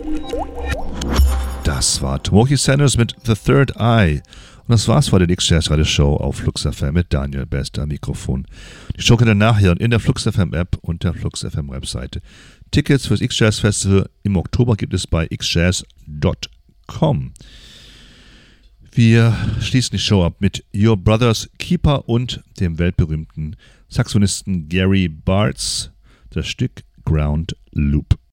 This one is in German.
Das war Tomoki Sanders mit The Third Eye. Und das war's vor der X-Jazz Radio Show auf Flux FM mit Daniel Best am Mikrofon. Die Show könnt ihr nachhören in der Flux FM App und der Flux FM Webseite. Tickets fürs X-Jazz Festival im Oktober gibt es bei xjazz.com. Wir schließen die Show ab mit Your Brother's Keeper und dem weltberühmten Saxophonisten Gary Bartz, das Stück Ground Loop.